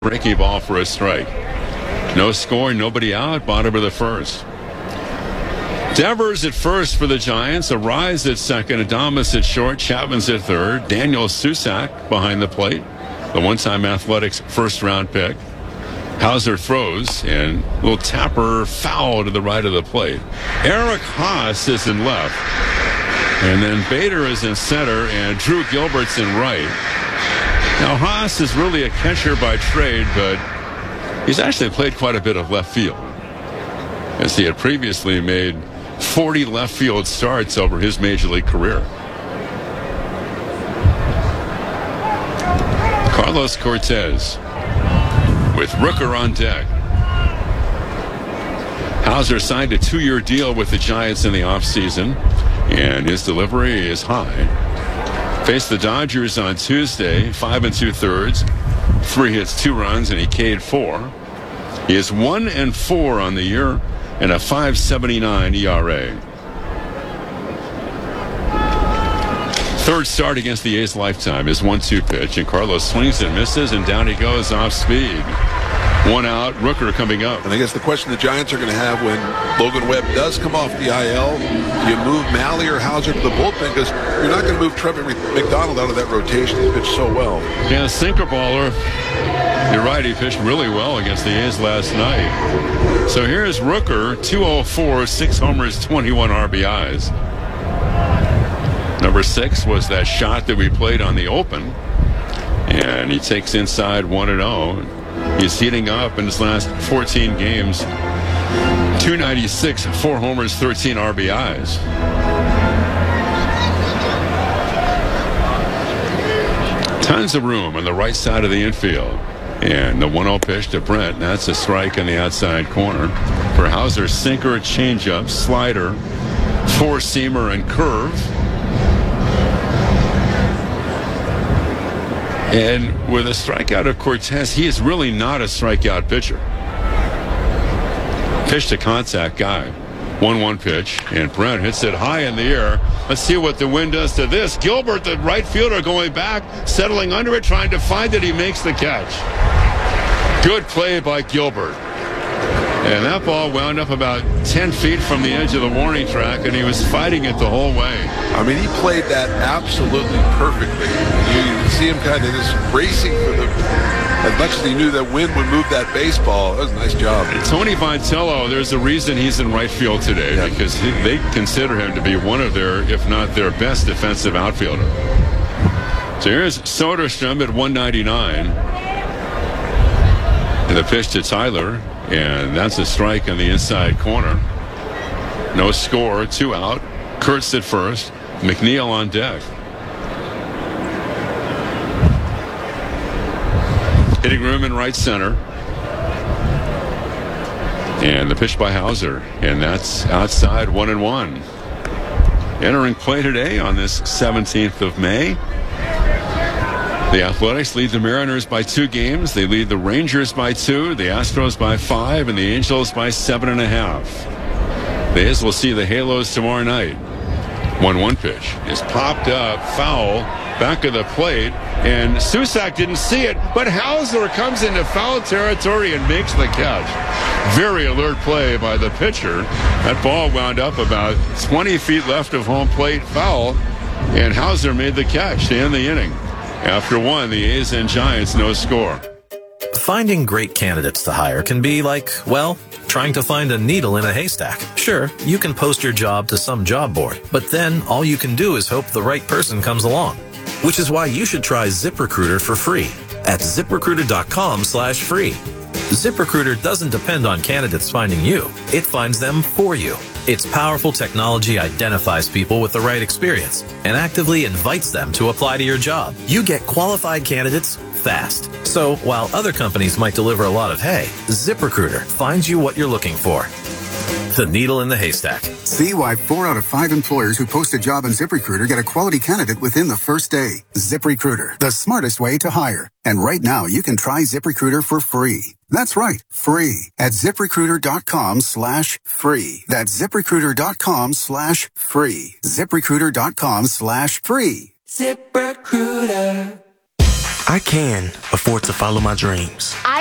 breaking ball for a strike. No score, nobody out, bottom of the first. Devers at first for the Giants. Arise at second. Adames at short. Chapman's at third. Daniel Susac behind the plate. The one-time Athletics first-round pick. Hauser throws, and a little tapper foul to the right of the plate. Eric Haas is in left. And then Bader is in center, and Drew Gilbert's in right. Now, Haas is really a catcher by trade, but he's actually played quite a bit of left field, as he had previously made 40 left field starts over his major league career. Carlos Cortez with Rooker on deck. Hauser signed a 2-year deal with the Giants in the offseason, and his delivery is high. Faced the Dodgers on Tuesday, 5 2/3, 3 hits, 2 runs, and he K'd 4. He is 1-4 on the year and a 5.79 ERA. Third start against the A's lifetime is 1-2 pitch, and Carlos swings and misses, and down he goes off speed. 1 out, Rooker coming up. And I guess the question the Giants are going to have when Logan Webb does come off the IL, do you move Malley or Hauser to the bullpen? Because you're not going to move Trevor McDonald out of that rotation. He pitched so well. Yeah, sinker baller. You're right, he pitched really well against the A's last night. So here's Rooker, 204, 6 homers, 21 RBIs. Number 6 was that shot that we played on the open. And he takes inside 1-0. He's heating up in his last 14 games. 296, 4 homers, 13 RBIs. Tons of room on the right side of the infield. And the 1-0 pitch to Brent. That's a strike in the outside corner. For Hauser, sinker, changeup, slider, 4-seamer, and curve. And with a strikeout of Cortez, he is really not a strikeout pitcher. Pitch to contact guy. 1-1 pitch, and Brent hits it high in the air. Let's see what the wind does to this. Gilbert, the right fielder, going back, settling under it, trying to find it. He makes the catch. Good play by Gilbert. And that ball wound up about 10 feet from the edge of the warning track, and he was fighting it the whole way. I mean, he played that absolutely perfectly. You see him kind of just racing for the, as much as he knew that wind would move that baseball. That was a nice job. And Tony Vitello, there's a reason he's in right field today, because they consider him to be one of their, if not their best defensive outfielder. So here's Soderstrom at 199. And the pitch to Tyler. And that's a strike on the inside corner. No score, 2 out. Kurtz at first. McNeil on deck. Hitting room in right center. And the pitch by Hauser. And that's outside, 1-1. Entering play today on this 17th of May. The Athletics lead the Mariners by 2 games. They lead the Rangers by 2, the Astros by 5, and the Angels by 7.5. The A's will see the Halos tomorrow night. 1-1 pitch is popped up, foul, back of the plate, and Susac didn't see it, but Hauser comes into foul territory and makes the catch. Very alert play by the pitcher. That ball wound up about 20 feet left of home plate, foul, and Hauser made the catch to end the inning. After 1, the A's and Giants, no score. Finding great candidates to hire can be like, well, trying to find a needle in a haystack. Sure, you can post your job to some job board, but then all you can do is hope the right person comes along. Which is why you should try ZipRecruiter for free at ZipRecruiter.com/free. ZipRecruiter doesn't depend on candidates finding you. It finds them for you. Its powerful technology identifies people with the right experience and actively invites them to apply to your job. You get qualified candidates fast. So while other companies might deliver a lot of hay, ZipRecruiter finds you what you're looking for. The needle in the haystack. See why 4 out of 5 employers who post a job on ZipRecruiter get a quality candidate within the first day. ZipRecruiter, the smartest way to hire. And right now, you can try ZipRecruiter for free. That's right, free at ZipRecruiter.com/free. That's ZipRecruiter.com/free. ZipRecruiter.com/free. ZipRecruiter. I can afford to follow my dreams.